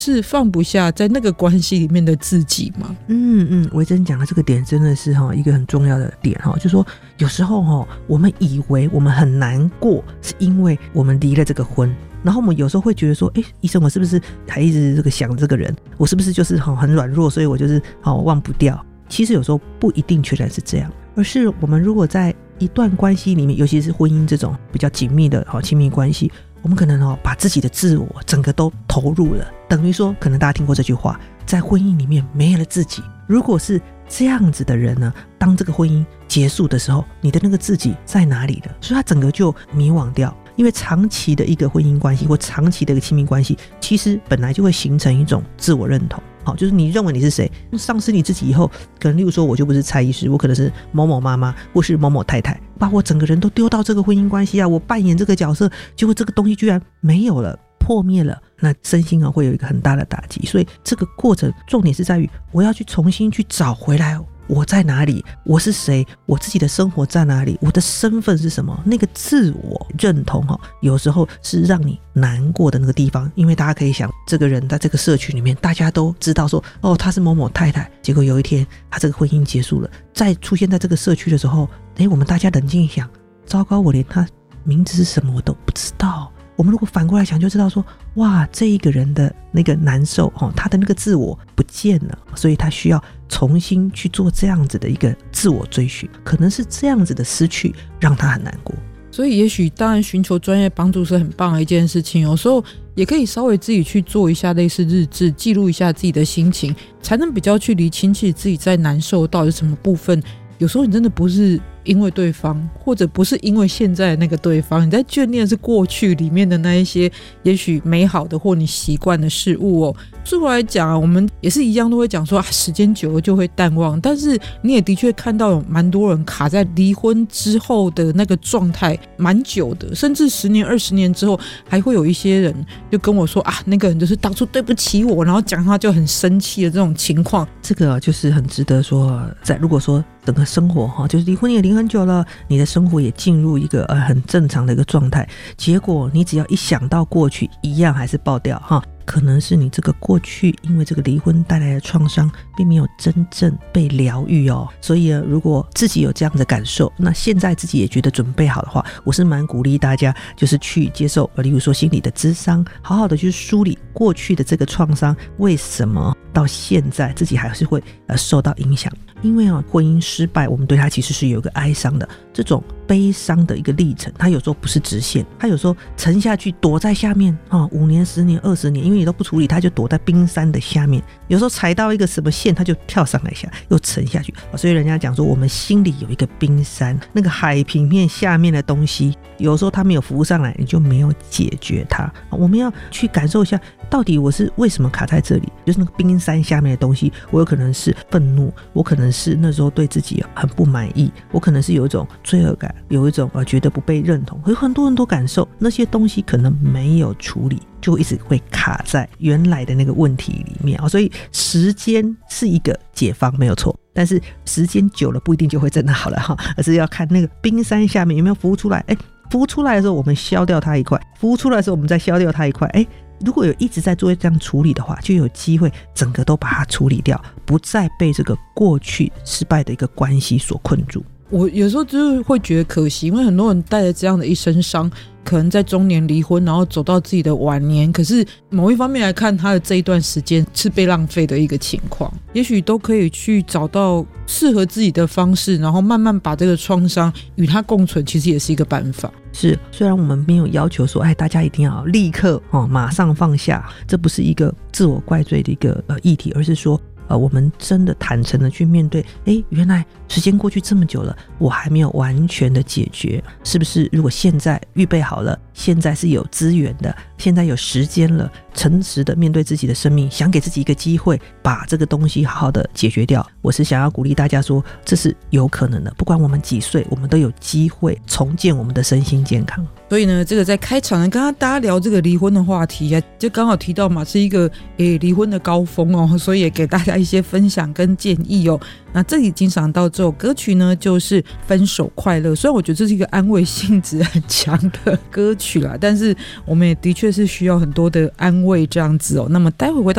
是放不下在那个关系里面的自己吗？ 维珍讲的这个点真的是一个很重要的点，就是说有时候我们以为我们很难过是因为我们离了这个婚，然后我们有时候会觉得说医生我是不是还一直想这个人，我是不是就是很软弱，所以我就是忘不掉。其实有时候不一定全然是这样，而是我们如果在一段关系里面，尤其是婚姻这种比较紧密的亲密关系，我们可能把自己的自我整个都投入了，等于说可能大家听过这句话，在婚姻里面没了自己。如果是这样子的人呢，当这个婚姻结束的时候，你的那个自己在哪里了？所以他整个就迷惘掉。因为长期的一个婚姻关系或长期的一个亲密关系，其实本来就会形成一种自我认同。就是你认为你是谁，丧失你自己以后，可能例如说我就不是蔡医师，我可能是某某妈妈或是某某太太，把我整个人都丢到这个婚姻关系啊，我扮演这个角色，结果这个东西居然没有了，破灭了，那身心会有一个很大的打击。所以这个过程重点是在于我要去重新去找回来我在哪里，我是谁，我自己的生活在哪里，我的身份是什么，那个自我认同有时候是让你难过的那个地方。因为大家可以想，这个人在这个社群里面大家都知道说他是某某太太，结果有一天他这个婚姻结束了，再出现在这个社区的时候，我们大家冷静一想，糟糕，我连他名字是什么我都不知道。我们如果反过来想就知道说，哇，这一个人的那个难受他的那个自我不见了，所以他需要重新去做这样子的一个自我追寻，可能是这样子的失去让他很难过。 所以也许当然寻求专业帮助是很棒的一件事情，有时候也可以稍微自己去做一下类似日志，记录一下自己的心情，才能比较去理清自己在难受到底是什么部分。有时候你真的不是因为对方，或者不是因为现在的那个对方，你在眷恋的是过去里面的那一些也许美好的或你习惯的事物最后来讲我们也是一样都会讲说时间久了就会淡忘，但是你也的确看到有蛮多人卡在离婚之后的那个状态蛮久的，甚至10年20年之后还会有一些人就跟我说那个人就是当初对不起我，然后讲他就很生气的这种情况。 这个就是很值得说，如果说整个生活就是离婚也离很久了，你的生活也进入一个很正常的一个状态，结果你只要一想到过去，一样还是爆掉可能是你这个过去因为这个离婚带来的创伤并没有真正被疗愈所以如果自己有这样的感受，那现在自己也觉得准备好的话，我是蛮鼓励大家就是去接受例如说心理的咨商，好好的去梳理过去的这个创伤为什么到现在自己还是会受到影响。因为婚姻失败我们对它其实是有一个哀伤的，这种悲伤的一个历程，它有时候不是直线，它有时候沉下去躲在下面5年10年20年，因为你都不处理，它就躲在冰山的下面，有时候踩到一个什么线它就跳上来一下又沉下去。所以人家讲说我们心里有一个冰山，那个海平面下面的东西有时候它没有浮上来，你就没有解决它。我们要去感受一下到底我是为什么卡在这里，就是那个冰山下面的东西，我有可能是愤怒，我可能是那时候对自己很不满意，我可能是有一种罪恶感，有一种觉得不被认同，有很多感受，那些东西可能没有处理，就一直会卡在原来的那个问题里面所以时间是一个解方没有错，但是时间久了不一定就会真的好了而是要看那个冰山下面有没有浮出来。浮出来的时候我们消掉它一块，浮出来的时候我们再消掉它一块。如果有一直在做这样处理的话，就有机会整个都把它处理掉，不再被这个过去失败的一个关系所困住。 我有时候就是会觉得可惜，因为很多人带着这样的一身伤，可能在中年离婚，然后走到自己的晚年，可是某一方面来看，他的这一段时间是被浪费的一个情况。也许都可以去找到适合自己的方式，然后慢慢把这个创伤与它共存，其实也是一个办法。 是，虽然我们没有要求说大家一定要立刻马上放下，这不是一个自我怪罪的一个议题，而是说我们真的坦诚的去面对，原来时间过去这么久了，我还没有完全的解决，是不是如果现在预备好了，现在是有资源的，现在有时间了，诚实的面对自己的生命，想给自己一个机会把这个东西好好的解决掉。我是想要鼓励大家说，这是有可能的，不管我们几岁，我们都有机会重建我们的身心健康。 所以呢，这个在开场呢，刚刚大家聊这个离婚的话题啊，就刚好提到嘛，是一个离婚的高峰哦，所以也给大家一些分享跟建议哦。那这里欣赏到这首歌曲呢，就是《分手快乐》。虽然我觉得这是一个安慰性质很强的歌曲啦，但是我们也的确是需要很多的安慰这样子哦。那么待会回到